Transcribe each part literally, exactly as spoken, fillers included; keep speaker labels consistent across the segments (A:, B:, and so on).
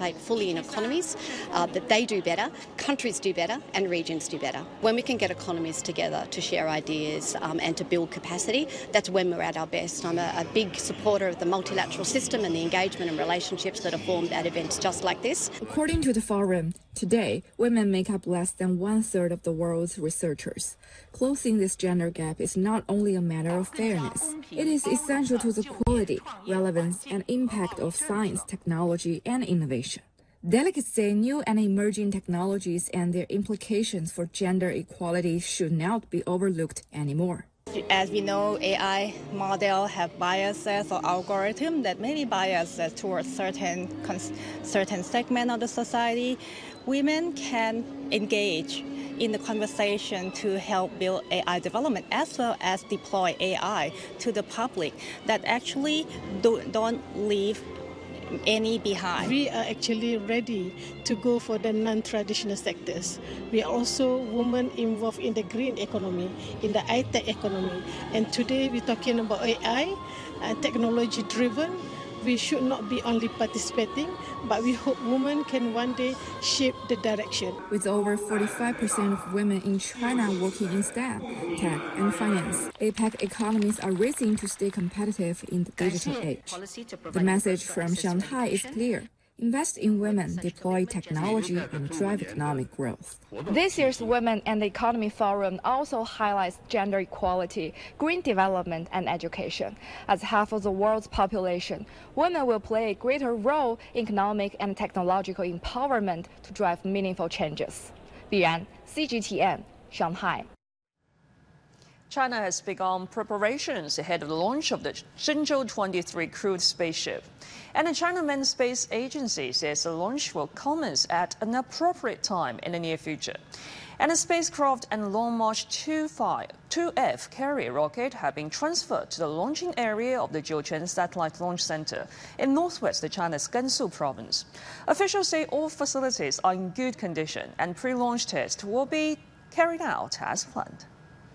A: participate fully in economies, uh, that they do better, countries do better, and regions do better. When we can get economies together to share ideas um, and to build capacity, that's when we're at our best. I'm a, a big supporter of the multilateral system and the engagement and relationships that are formed at events just like this.
B: According to the forum, today, women make up less than one-third of the world's researchers. Closing this gender gap is not only a matter of fairness. It is essential to the quality, relevance, and impact of science, technology, and innovation. Delegates say new and emerging technologies and their implications for gender equality should not be overlooked anymore.
C: As we know, A I model have biases or algorithm that may be biased towards certain certain segment of the society. Women can engage in the conversation to help build A I development as well as deploy A I to the public that actually do, don't leave any behind.
D: We are actually ready to go for the non-traditional sectors. We are also women involved in the green economy, in the high-tech economy. And today we're talking about A I and technology driven. We should not be only participating, but we hope women can one day shape the direction.
B: With over forty-five percent of women in China working in STEM, tech, and finance, APEC economies are racing to stay competitive in the digital age. The message from Shanghai is clear. Invest in women, deploy technology, and drive economic growth.
E: This year's Women and the Economy Forum also highlights gender equality, green development, and education. As half of the world's population, women will play a greater role in economic and technological empowerment to drive meaningful changes. Bian, C G T N, Shanghai.
F: China has begun preparations ahead of the launch of the Shenzhou twenty-three crewed spaceship. And the China Manned Space Agency says the launch will commence at an appropriate time in the near future. And the spacecraft and Long March two F carrier rocket have been transferred to the launching area of the Jiuquan Satellite Launch Center in northwest China's Gansu province. Officials say all facilities are in good condition and pre-launch tests will be carried out as planned.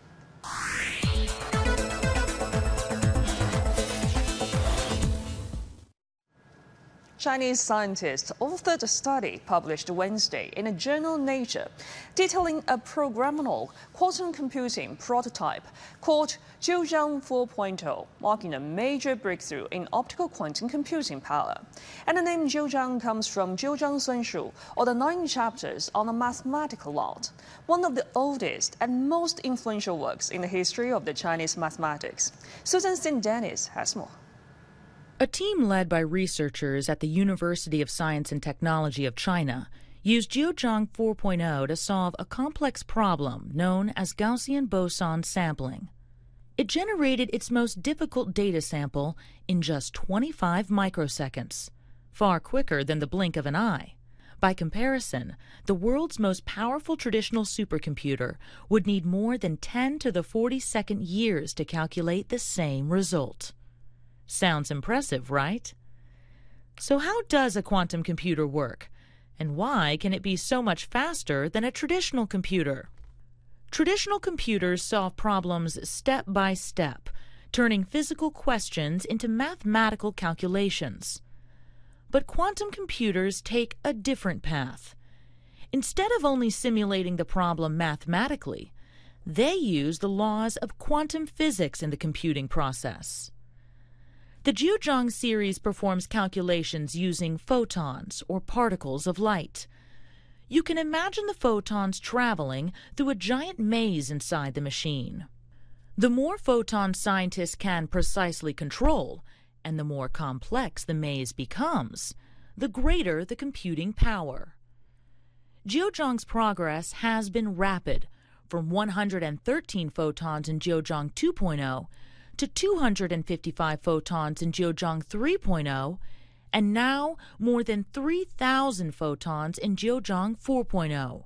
F: Chinese scientists authored a study published Wednesday in a journal Nature detailing a programmable quantum computing prototype called Jiuzhang four point oh, marking a major breakthrough in optical quantum computing power. And the name Jiuzhang comes from Jiuzhang Sunshu, or the nine chapters on the mathematical art, one of the oldest and most influential works in the history of the Chinese mathematics. Susan Saint Dennis has more.
G: A team led by researchers at the University of Science and Technology of China used Jiuzhang four point oh to solve a complex problem known as Gaussian boson sampling. It generated its most difficult data sample in just twenty-five microseconds, far quicker than the blink of an eye. By comparison, the world's most powerful traditional supercomputer would need more than ten to the forty-second years to calculate the same result. Sounds impressive, right? So how does a quantum computer work? And why can it be so much faster than a traditional computer? Traditional computers solve problems step by step, turning physical questions into mathematical calculations. But quantum computers take a different path. Instead of only simulating the problem mathematically, they use the laws of quantum physics in the computing process. The Jiuzhang series performs calculations using photons, or particles of light. You can imagine the photons traveling through a giant maze inside the machine. The more photons scientists can precisely control, and the more complex the maze becomes, the greater the computing power. Jiuzhang's progress has been rapid, from one hundred thirteen photons in Jiuzhang two point oh to two hundred fifty-five photons in Jiuzhang three point oh, and now more than three thousand photons in Jiuzhang four point oh.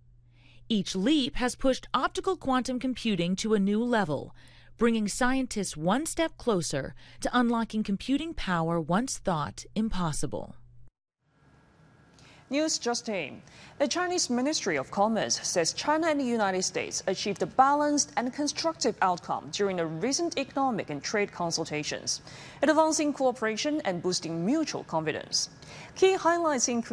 G: Each leap has pushed optical quantum computing to a new level, bringing scientists one step closer to unlocking computing power once thought impossible.
F: News just in. The Chinese Ministry of Commerce says China and the United States achieved a balanced and constructive outcome during the recent economic and trade consultations, advancing cooperation and boosting mutual confidence. Key highlights include